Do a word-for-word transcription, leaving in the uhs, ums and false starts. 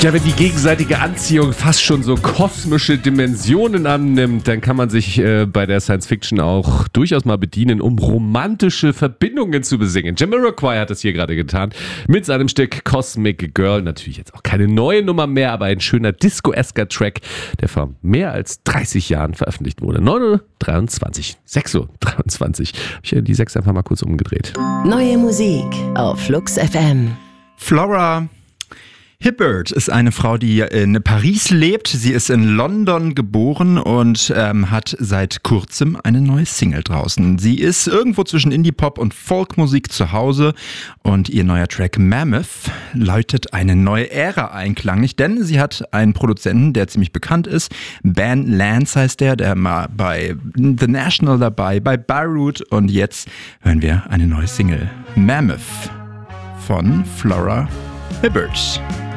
Ja, wenn die gegenseitige Anziehung fast schon so kosmische Dimensionen annimmt, dann kann man sich äh, bei der Science Fiction auch durchaus mal bedienen, um romantische Verbindungen zu besingen. Jamiroquai hat das hier gerade getan mit seinem Stück Cosmic Girl. Natürlich jetzt auch keine neue Nummer mehr, aber ein schöner Disco-esker Track, der vor mehr als dreißig Jahren veröffentlicht wurde. neun Uhr dreiundzwanzig, sechs Uhr dreiundzwanzig. Habe ich die sechs einfach mal kurz umgedreht. Neue Musik auf Flux F M. Flora Hibbert ist eine Frau, die in Paris lebt. Sie ist in London geboren und ähm, hat seit kurzem eine neue Single draußen. Sie ist irgendwo zwischen Indie-Pop und Folkmusik zu Hause und ihr neuer Track Mammoth läutet eine neue Ära ein, klanglich, denn sie hat einen Produzenten, der ziemlich bekannt ist. Ben Lance heißt der, der war bei The National dabei, bei Beirut, und jetzt hören wir eine neue Single. Mammoth von Flora Hibbert.